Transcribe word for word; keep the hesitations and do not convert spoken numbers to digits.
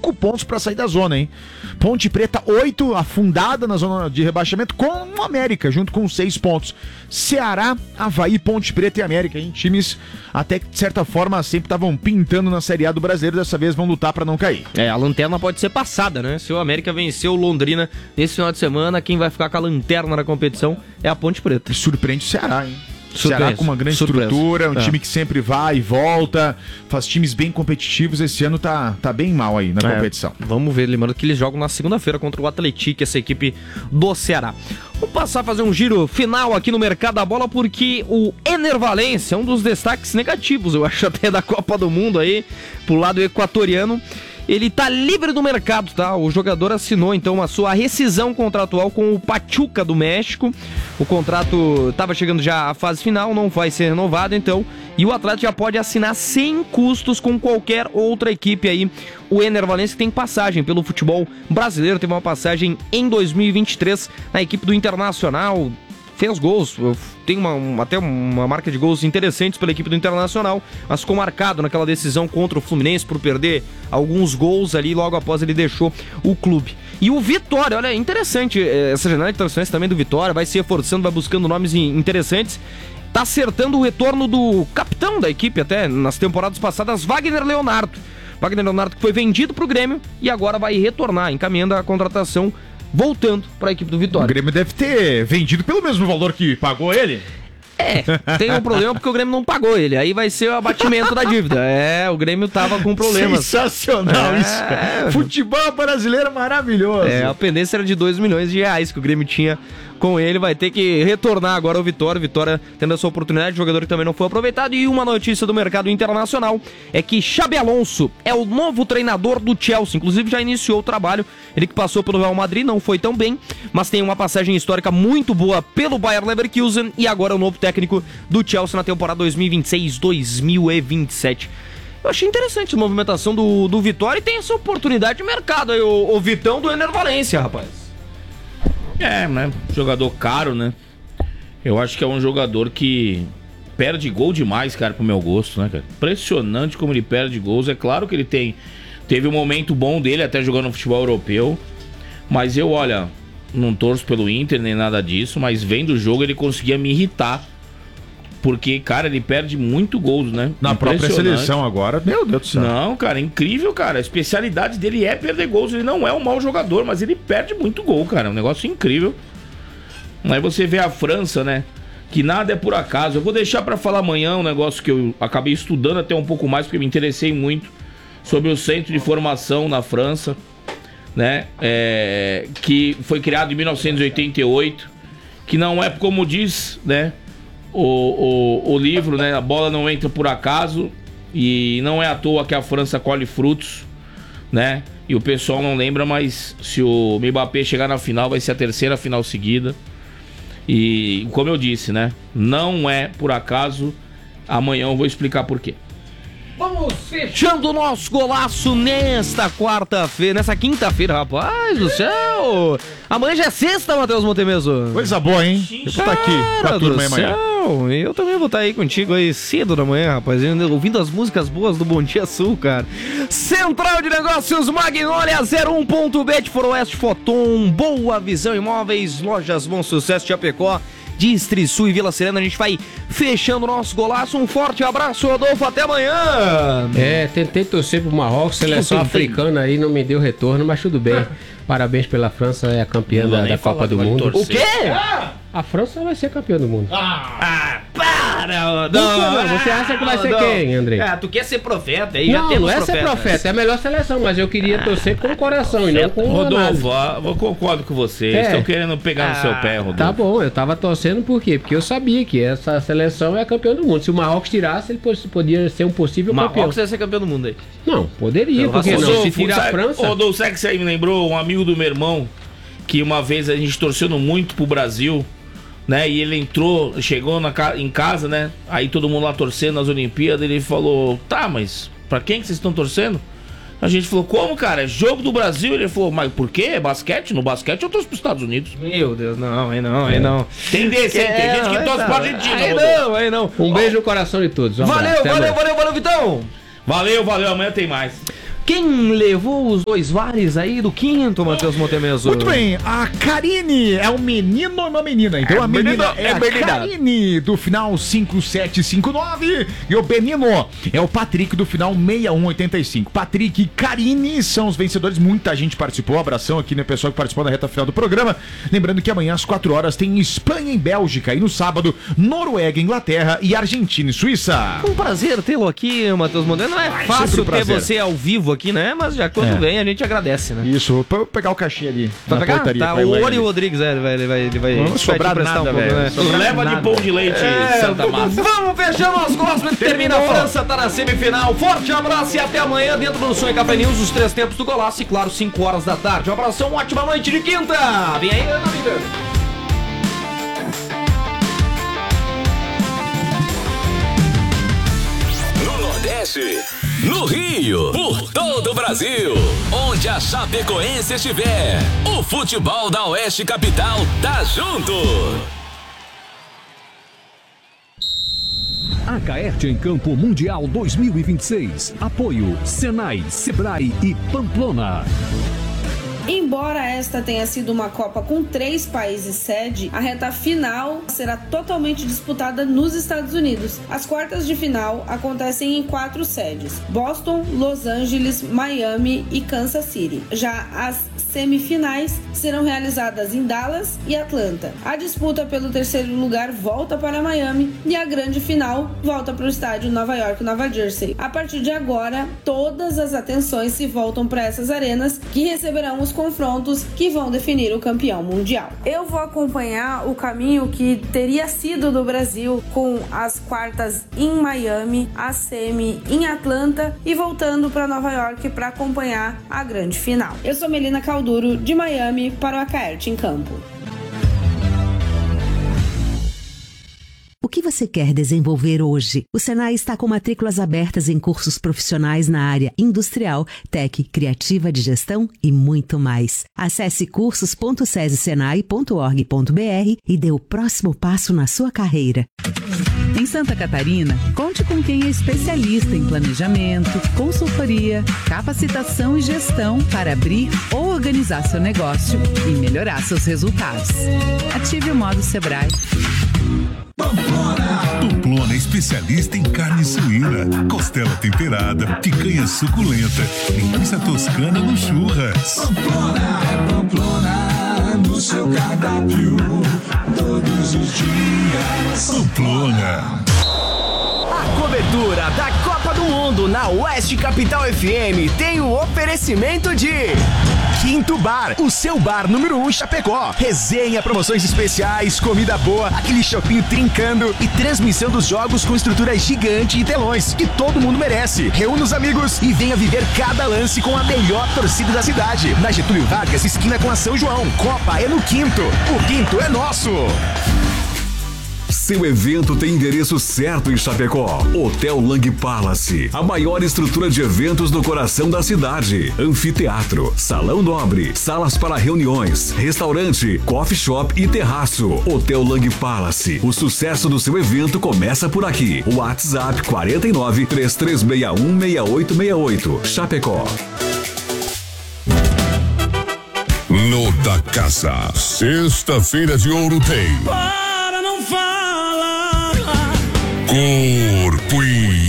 cinco pontos para sair da zona, hein? Ponte Preta, oito, afundada na zona de rebaixamento, com o América, junto com seis pontos. Ceará, Avaí, Ponte Preta e América, hein? Times até que, de certa forma, sempre estavam pintando na Série A do Brasileiro, dessa vez vão lutar para não cair. É, a lanterna pode ser passada, né? Se o América venceu o Londrina nesse final de semana, quem vai ficar com a lanterna na competição é a Ponte Preta. E surpreende o Ceará, hein? Surpresa. Ceará com uma grande Surpresa. estrutura, um É. time que sempre vai e volta, faz times bem competitivos. Esse ano tá, tá bem mal aí na É, competição. Vamos ver, lembrando que eles jogam na segunda-feira contra o Atlético, essa equipe do Ceará. Vamos passar a fazer um giro final aqui no mercado da bola, porque o Ener Valencia é um dos destaques negativos, eu acho, até da Copa do Mundo aí, pro lado equatoriano. Ele tá livre do mercado, tá? O jogador assinou, então, a sua rescisão contratual com o Pachuca do México. O contrato tava chegando já à fase final, não vai ser renovado, então. E o atleta já pode assinar sem custos com qualquer outra equipe aí. O Ener Valencia tem passagem pelo futebol brasileiro, teve uma passagem em dois mil e vinte e três na equipe do Internacional. Fez gols, tem uma, uma, até uma marca de gols interessantes pela equipe do Internacional, mas ficou marcado naquela decisão contra o Fluminense por perder alguns gols ali, logo após ele deixou o clube. E o Vitória, olha, interessante, essa janela de transferência também do Vitória, vai se reforçando, vai buscando nomes interessantes, tá acertando o retorno do capitão da equipe até nas temporadas passadas, Wagner Leonardo. Wagner Leonardo que foi vendido pro Grêmio e agora vai retornar, encaminhando a contratação, voltando para a equipe do Vitória. O Grêmio deve ter vendido pelo mesmo valor que pagou ele. É, tem um problema porque o Grêmio não pagou ele, aí vai ser o abatimento da dívida. É, o Grêmio tava com problemas. Sensacional É. isso. Futebol brasileiro maravilhoso. É, a pendência era de dois milhões de reais que o Grêmio tinha com ele, vai ter que retornar agora ao Vitória. Vitória tendo essa oportunidade, jogador que também não foi aproveitado. E uma notícia do mercado internacional é que Xabi Alonso é o novo treinador do Chelsea, inclusive já iniciou o trabalho. Ele que passou pelo Real Madrid, não foi tão bem, mas tem uma passagem histórica muito boa pelo Bayer Leverkusen e agora é o novo técnico do Chelsea na temporada dois mil e vinte e seis dois mil e vinte e sete. Eu achei interessante a movimentação do, do Vitória e tem essa oportunidade de mercado aí, o, o Vitão do Ener Valencia, rapaz. É, né? Jogador caro, né? Eu acho que é um jogador que perde gol demais, cara, pro meu gosto, né, cara? Impressionante como ele perde gols. É claro que ele tem... Teve um momento bom dele até jogando no futebol europeu. Mas eu, olha, não torço pelo Inter nem nada disso, mas vendo o jogo ele conseguia me irritar. Porque, cara, ele perde muito gols, né? Na própria seleção agora, meu Deus do céu. Não, cara, incrível, cara. A especialidade dele é perder gols. Ele não é um mau jogador, mas ele perde muito gol, cara. É um negócio incrível. Aí você vê a França, né? Que nada é por acaso. Eu vou deixar pra falar amanhã um negócio que eu acabei estudando até um pouco mais, porque me interessei muito sobre o centro de formação na França, né? É, que foi criado em mil novecentos e oitenta e oito. Que não é, como diz, né? O, o, o livro, né? A bola não entra por acaso. E não é à toa que a França colhe frutos, né? E o pessoal não lembra, mas se o Mbappé chegar na final, vai ser a terceira final seguida. E como eu disse, né? Não é por acaso. Amanhã eu vou explicar por quê. Vamos fechando o nosso golaço nesta quarta-feira, nessa quinta-feira, rapaz do céu! Amanhã já é sexta, Matheus Montemeso. Coisa boa, hein? Eu vou estar aqui com a turma aí amanhã. Eu também vou estar aí contigo aí cedo da manhã, rapaz, ouvindo as músicas boas do Bom Dia Sul, cara. Central de Negócios Magnolia zero um ponto bet, Foroeste Foton, Boa Visão Imóveis, Lojas Bom Sucesso de Chapecó, Distre Sul e Vila Serena. A gente vai fechando o nosso golaço. Um forte abraço, Rodolfo, até amanhã. É, tentei torcer pro Marrocos, seleção africana aí não me deu retorno, mas tudo bem. Parabéns pela França, é a campeã da, da Copa do Mundo. O quê? A França vai ser campeã do mundo. Ah, para! Não, você acha que vai ser quem, André? Ah, tu quer ser profeta aí? Já Não, temos não é ser profetas. profeta, é a melhor seleção, mas eu queria torcer com o coração e não com o Rodolfo, ó, eu concordo com vocês. É. Estão querendo pegar no Ah, seu pé, Rodolfo. Tá bom, eu tava torcendo por quê? Porque eu sabia que essa seleção é a campeã do mundo. Se o Marrocos tirasse, ele pos- podia ser um possível Marrocos campeão. vai ser campeão do mundo aí. Não, poderia, Eu porque vou- não. Rodolfo, Se tirar a sabe- França... Rodolfo, sabe que você aí me lembrou? Um amigo do meu irmão, que uma vez a gente torcendo muito pro Brasil, né? E ele entrou, chegou na, ca- em casa, né? Aí todo mundo lá torcendo nas Olimpíadas, ele falou, tá, mas pra quem que vocês estão torcendo? A gente falou, como, cara? É jogo do Brasil? Ele falou, mas por quê? É basquete? No basquete eu torço pros Estados Unidos. Meu Deus, não, aí não, aí não. Tem desse, hein? Tem gente que torce pra Argentina, Aí Rodolfo. não, aí não. Um beijo no coração de todos. Um Valeu, abraço, até valeu, amanhã. valeu, valeu, Vitão. Valeu, valeu, amanhã tem mais. Quem levou os dois vales aí do quinto, Matheus Montemeso? Muito bem, a Karine é um menino ou uma menina? Então É a menina menino, é, é a menina. Karine do final cinco sete cinco nove e o menino é o Patrick do final seis um oito cinco. Patrick e Karine são os vencedores, muita gente participou, abração aqui, né, pessoal que participou da reta final do programa. Lembrando que amanhã às quatro horas tem Espanha e Bélgica e no sábado Noruega, Inglaterra e Argentina e Suíça. Um prazer tê-lo aqui, Matheus Monteiro. Não é Ai, fácil sempre um ter prazer. você ao vivo aqui, né? Mas já quando É. vem a gente agradece, né? Isso, pra eu pegar o cachê ali. Vai na pegar? portaria, Tá, vai o lá Ori ali. Rodrigues, é, ele vai, ele vai, ele vai, Não vai te sobrar emprestar nada, um pouco, velho. né? Sobrar Leva nada. de pão de leite, Santa Massa. Vamos fechando as costas. Termina a França, tá na semifinal. Forte abraço e até amanhã dentro do Sonho Café News, os três tempos do golaço e claro, cinco horas da tarde. Um abração, uma ótima noite de quinta. Vem aí, Ana Miguel. No Nordeste, no Rio, por todo o Brasil. Onde a Chapecoense estiver, o futebol da Oeste Capital tá junto. A Caerte em Campo Mundial dois mil e vinte e seis. Apoio Senai, Sebrae e Pamplona. Embora esta tenha sido uma Copa com três países sede, a reta final será totalmente disputada nos Estados Unidos. As quartas de final acontecem em quatro sedes: Boston, Los Angeles, Miami e Kansas City. Já as semifinais serão realizadas em Dallas e Atlanta. A disputa pelo terceiro lugar volta para Miami e a grande final volta para o estádio Nova York, Nova Jersey. A partir de agora, todas as atenções se voltam para essas arenas que receberão os confrontos que vão definir o campeão mundial. Eu vou acompanhar o caminho que teria sido do Brasil com as quartas em Miami, a semi em Atlanta e voltando para Nova York para acompanhar a grande final. Eu sou Melina Calduro, de Miami, para o Acaerte em Campo. O que você quer desenvolver hoje? O Senai está com matrículas abertas em cursos profissionais na área industrial, tech, criativa de gestão e muito mais. Acesse cursos ponto sese senai ponto org ponto br e dê o próximo passo na sua carreira. Em Santa Catarina, conte com quem é especialista em planejamento, consultoria, capacitação e gestão para abrir ou organizar seu negócio e melhorar seus resultados. Ative o modo Sebrae. Pamplona é especialista em carne suína, costela temperada, picanha suculenta, linguiça toscana no churras. Pamplona é Pamplona no seu cardápio todos os dias. Pamplona. A cobertura da Copa do Mundo na Oeste Capital F M tem o oferecimento de Quinto Bar, o seu bar número um Chapecó. Resenha, promoções especiais, comida boa, aquele shopping trincando e transmissão dos jogos com estrutura gigante e telões que todo mundo merece. Reúna os amigos e venha viver cada lance com a melhor torcida da cidade. Na Getúlio Vargas, esquina com a São João. Copa é no Quinto. O Quinto é nosso. Seu evento tem endereço certo em Chapecó. Hotel Lang Palace, a maior estrutura de eventos no coração da cidade. Anfiteatro, salão nobre, salas para reuniões, restaurante, coffee shop e terraço. Hotel Lang Palace, o sucesso do seu evento começa por aqui. WhatsApp quatro nove, três três seis um, seis oito seis oito. Chapecó. No da Casa, sexta-feira de ouro tem Para não falar Corpo e